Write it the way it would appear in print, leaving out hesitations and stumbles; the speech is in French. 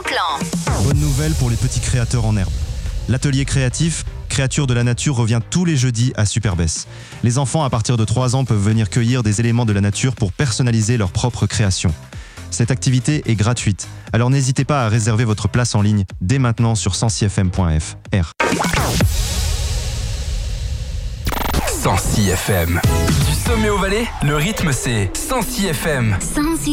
plan. Bonne nouvelle pour les petits créateurs en herbe. L'atelier créatif Créatures de la nature revient tous les jeudis à Superbès. Les enfants à partir de 3 ans peuvent venir cueillir des éléments de la nature pour personnaliser leur propre création. Cette activité est gratuite, alors n'hésitez pas à réserver votre place en ligne dès maintenant sur sensifm.fr. 106 FM. Du sommet au Valais, le rythme c'est 106 FM.